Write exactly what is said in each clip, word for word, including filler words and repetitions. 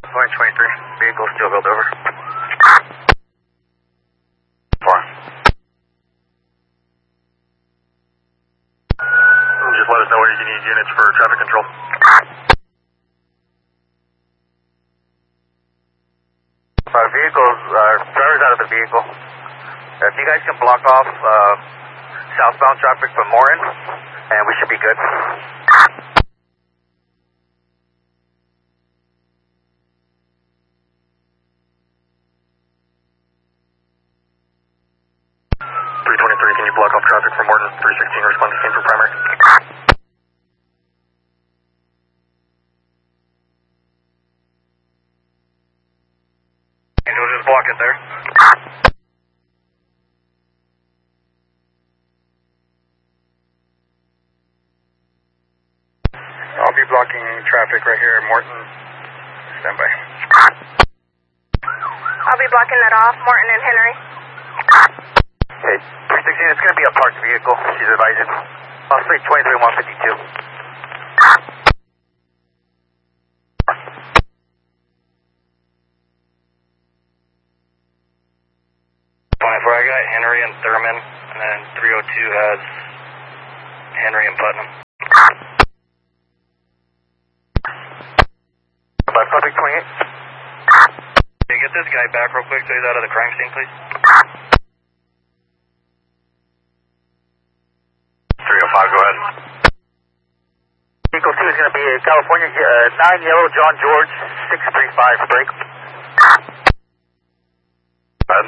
Point twenty-three. Vehicle still built over. Four. Just let us know where you need units for traffic control. Uh, vehicles, uh, drivers out of the vehicle. If you guys can block off uh, southbound traffic from Morin, and we should be good. three twenty-three, can you block off traffic from Morton? three sixteen, respond to scene for primary. And we'll just block it there. I'll be blocking traffic right here at Morton. Stand by. I'll be blocking that off, Morton and Henry. Okay, three sixteen, it's going to be a parked vehicle, she's advising. I'll say twenty-three one fifty-two. twenty-four, I got Henry and Thurman, and then three oh two has Henry and Putnam. By public twenty-eight. Can you get this guy back real quick so he's out of the crime scene, please? three oh five, go ahead. Vehicle two is going to be California, uh, nine Yellow John George, six three five, break. Go ahead.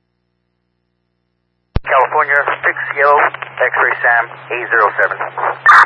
California, six Yellow, X-ray Sam, eight zero seven.